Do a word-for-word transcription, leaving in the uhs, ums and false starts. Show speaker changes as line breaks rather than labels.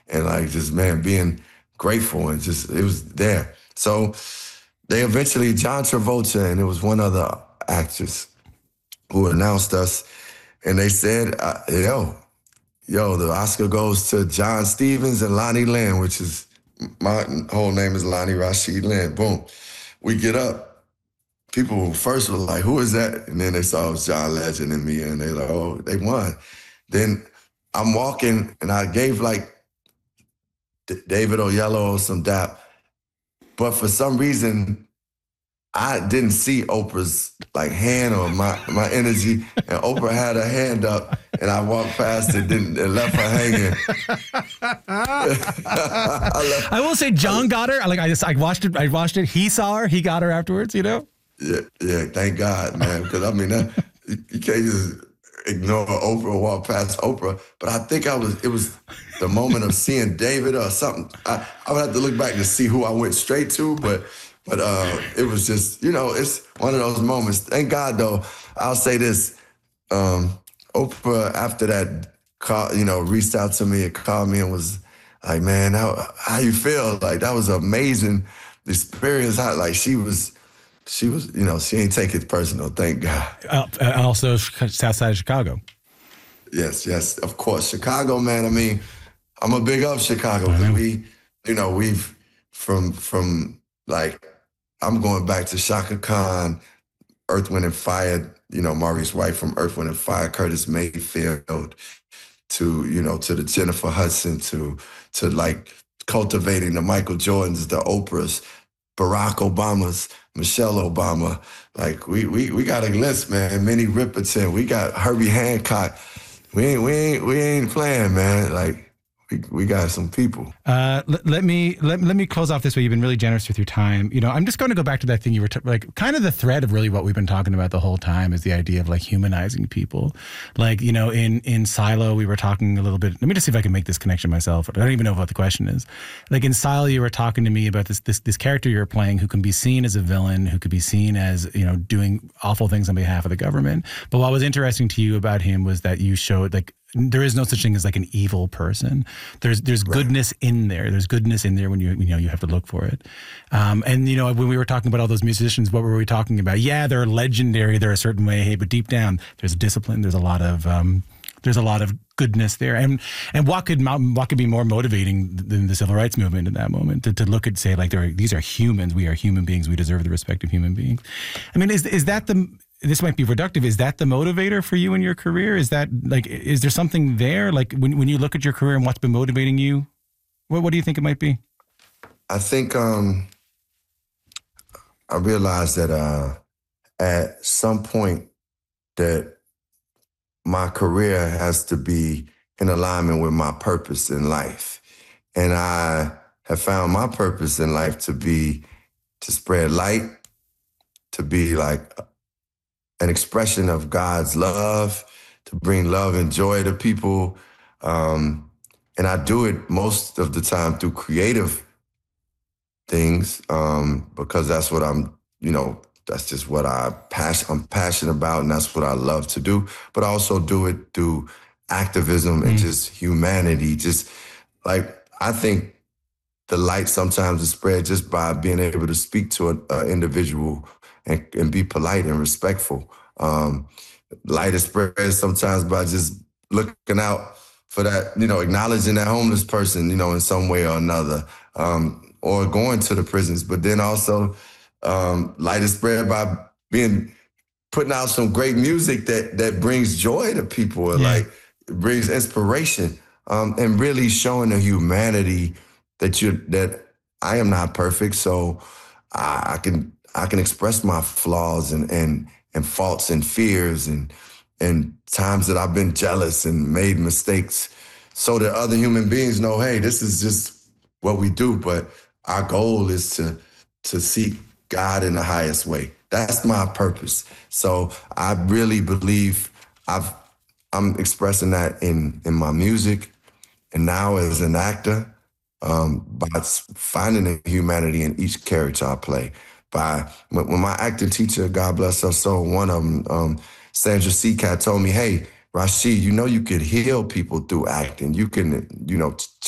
and like just, man, being grateful and just, it was there. So they eventually, John Travolta and it was one other actress who announced us, and they said, uh, yo, yo, the Oscar goes to John Stevens and Lonnie Lynn, which is, my whole name is Lonnie Rashid Lynn. Boom. We get up. People first were like, who is that? And then they saw it was John Legend and me, and they like, oh, they won. Then I'm walking, and I gave like D- David Oyelowo some dap. But for some reason, I didn't see Oprah's like hand or my, my energy, and Oprah had her hand up, and I walked past it didn't, and left her hanging.
I, left, I will say, John got her. Like I just, I watched it. I watched it. He saw her. He got her afterwards. You know.
Yeah, yeah. Thank God, man. Because I mean, that, you can't just ignore Oprah or walk past Oprah. But I think I was. It was the moment of seeing David or something. I, I would have to look back to see who I went straight to, but. But uh, it was just, you know, it's one of those moments. Thank God, though. I'll say this. Um, Oprah, after that, call, you know, reached out to me and called me and was like, man, how, how you feel? Like, that was an amazing experience. How, like, she was, she was, you know, she ain't take it personal, thank God.
Uh, also, south side of Chicago.
Yes, yes, of course. Chicago, man, I mean, I'm a big up Chicago. Mm-hmm. We, you know, we've, from, from like, I'm going back to Shaka Khan, Earth, Wind and Fire, you know, Maurice White from Earth, Wind and Fire, Curtis Mayfield, to, you know, to the Jennifer Hudson, to, to like cultivating the Michael Jordans, the Oprahs, Barack Obamas, Michelle Obama. Like we we we got a list, man. Minnie Riperton, we got Herbie Hancock. We ain't we ain't we ain't playing, man. Like we we got some people.
Uh, let, let me let, let me close off this way. You've been really generous with your time. You know, I'm just going to go back to that thing you were t- like, kind of the thread of really what we've been talking about the whole time is the idea of like humanizing people. Like, you know, in in Silo, we were talking a little bit. Let me just see if I can make this connection myself. I don't even know what the question is. Like in Silo, you were talking to me about this this this character you're playing who can be seen as a villain, who could be seen as, you know, doing awful things on behalf of the government. But what was interesting to you about him was that you showed like, there is no such thing as like an evil person. There's there's right. goodness in there. There's goodness in there when you you know you have to look for it. Um, and you know when we were talking about all those musicians, what were we talking about? Yeah, they're legendary. They're a certain way. Hey, but deep down, there's discipline. There's a lot of um, there's a lot of goodness there. And and what could what could be more motivating than the civil rights movement in that moment to, to look at say like there these are humans. We are human beings. We deserve the respect of human beings. I mean, is is that the This might be reductive. Is that the motivator for you in your career? Is that like, is there something there? Like when, when you look at your career and what's been motivating you, what, what do you think it might be?
I think um, I realized that uh, at some point that my career has to be in alignment with my purpose in life. And I have found my purpose in life to be, to spread light, to be like an expression of God's love, to bring love and joy to people. Um, and I do it most of the time through creative things um, because that's what I'm, you know, that's just what I pass, I'm passionate about, and that's what I love to do. But I also do it through activism mm. and just humanity. Just like, I think the light sometimes is spread just by being able to speak to an individual and, and be polite and respectful. Um, light is spread sometimes by just looking out for that, you know, acknowledging that homeless person, you know, in some way or another, um, or going to the prisons. But then also um, light is spread by being, putting out some great music that that brings joy to people, and yeah. like brings inspiration, um, and really showing the humanity that you that I am not perfect, so I, I can I can express my flaws and and and faults and fears and and times that I've been jealous and made mistakes, so that other human beings know, hey, this is just what we do. But our goal is to to seek God in the highest way. That's my purpose. So I really believe I've I'm expressing that in in my music, and now as an actor. Um, by finding the humanity in each character I play. By when, when my acting teacher, God bless her soul, one of them, um, Sandra Seacat, told me, hey, Rashid, you know you could heal people through acting. You can, you know,